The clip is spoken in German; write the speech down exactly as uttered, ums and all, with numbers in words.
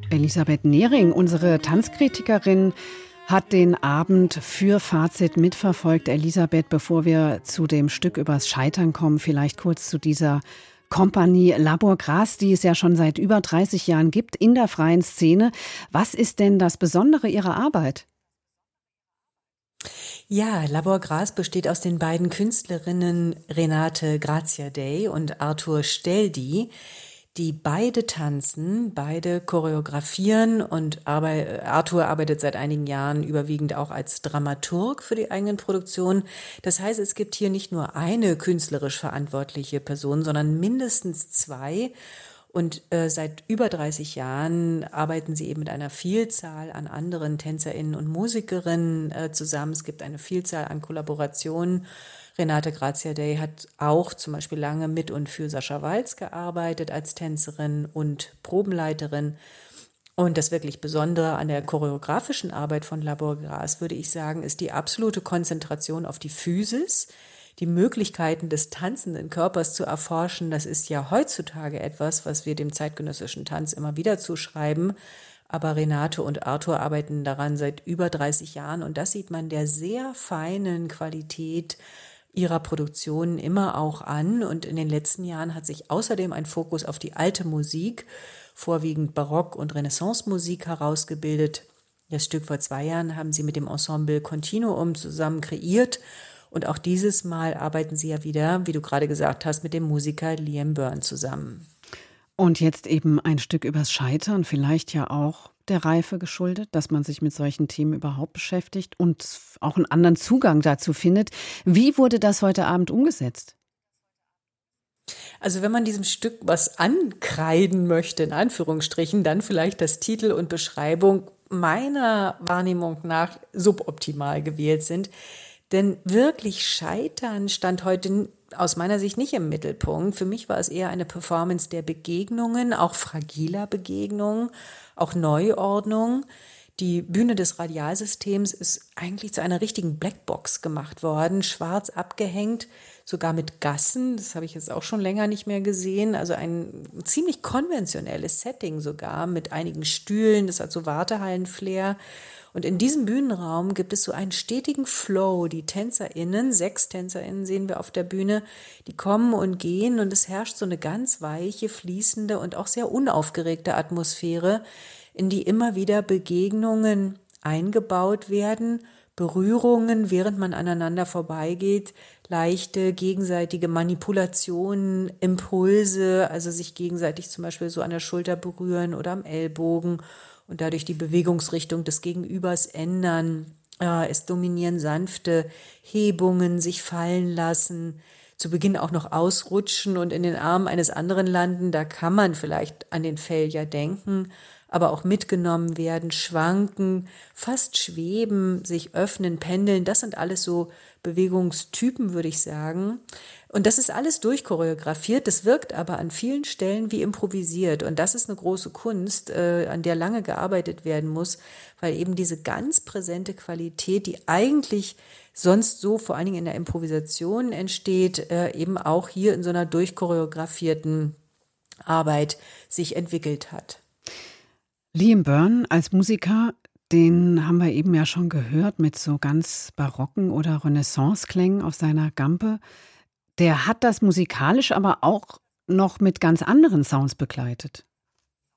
Elisabeth Nehring, unsere Tanzkritikerin, hat den Abend für Fazit mitverfolgt. Elisabeth, bevor wir zu dem Stück übers Scheitern kommen, vielleicht kurz zu dieser Kompanie Labor Gras, die es ja schon seit über dreißig Jahren gibt in der freien Szene. Was ist denn das Besondere Ihrer Arbeit? Ja, Labor Gras besteht aus den beiden Künstlerinnen Renate Graziadei und Arthur Steldi, die beide tanzen, beide choreografieren und arbeit- Arthur arbeitet seit einigen Jahren überwiegend auch als Dramaturg für die eigenen Produktionen. Das heißt, es gibt hier nicht nur eine künstlerisch verantwortliche Person, sondern mindestens zwei. Und äh, seit über dreißig Jahren arbeiten sie eben mit einer Vielzahl an anderen TänzerInnen und Musikerinnen äh, zusammen. Es gibt eine Vielzahl an Kollaborationen. Renate Graziadei hat auch zum Beispiel lange mit und für Sascha Walz gearbeitet als Tänzerin und Probenleiterin. Und das wirklich Besondere an der choreografischen Arbeit von Labor Gras, würde ich sagen, ist die absolute Konzentration auf die Physis, die Möglichkeiten des tanzenden Körpers zu erforschen. Das ist ja heutzutage etwas, was wir dem zeitgenössischen Tanz immer wieder zuschreiben. Aber Renate und Arthur arbeiten daran seit über dreißig Jahren und das sieht man der sehr feinen Qualität ihrer Produktionen immer auch an. Und in den letzten Jahren hat sich außerdem ein Fokus auf die alte Musik, vorwiegend Barock- und Renaissance-Musik herausgebildet. Das Stück vor zwei Jahren haben sie mit dem Ensemble Continuum zusammen kreiert. Und auch dieses Mal arbeiten sie ja wieder, wie du gerade gesagt hast, mit dem Musiker Liam Byrne zusammen. Und jetzt eben ein Stück übers Scheitern, vielleicht ja auch der Reife geschuldet, dass man sich mit solchen Themen überhaupt beschäftigt und auch einen anderen Zugang dazu findet. Wie wurde das heute Abend umgesetzt? Also wenn man diesem Stück was ankreiden möchte, in Anführungsstrichen, dann vielleicht, dass Titel und Beschreibung meiner Wahrnehmung nach suboptimal gewählt sind. Denn wirklich Scheitern stand heute aus meiner Sicht nicht im Mittelpunkt. Für mich war es eher eine Performance der Begegnungen, auch fragiler Begegnungen, auch Neuordnung. Die Bühne des Radialsystems ist eigentlich zu einer richtigen Blackbox gemacht worden, schwarz abgehängt, sogar mit Gassen. Das habe ich jetzt auch schon länger nicht mehr gesehen. Also ein ziemlich konventionelles Setting sogar mit einigen Stühlen. Das hat so Wartehallen-Flair. Und in diesem Bühnenraum gibt es so einen stetigen Flow. Die TänzerInnen, sechs TänzerInnen sehen wir auf der Bühne, die kommen und gehen und es herrscht so eine ganz weiche, fließende und auch sehr unaufgeregte Atmosphäre, in die immer wieder Begegnungen eingebaut werden, Berührungen, während man aneinander vorbeigeht, leichte gegenseitige Manipulationen, Impulse, also sich gegenseitig zum Beispiel so an der Schulter berühren oder am Ellbogen und dadurch die Bewegungsrichtung des Gegenübers ändern. Äh, es dominieren sanfte Hebungen, sich fallen lassen, zu Beginn auch noch ausrutschen und in den Armen eines anderen landen. Da kann man vielleicht an den Failure denken, aber auch mitgenommen werden, schwanken, fast schweben, sich öffnen, pendeln. Das sind alles so Bewegungstypen, würde ich sagen. Und das ist alles durchchoreografiert, das wirkt aber an vielen Stellen wie improvisiert. Und das ist eine große Kunst, äh, an der lange gearbeitet werden muss, weil eben diese ganz präsente Qualität, die eigentlich sonst so vor allen Dingen in der Improvisation entsteht, äh, eben auch hier in so einer durchchoreografierten Arbeit sich entwickelt hat. Liam Byrne als Musiker, den haben wir eben ja schon gehört mit so ganz barocken oder Renaissance-Klängen auf seiner Gampe. Der hat das musikalisch aber auch noch mit ganz anderen Sounds begleitet.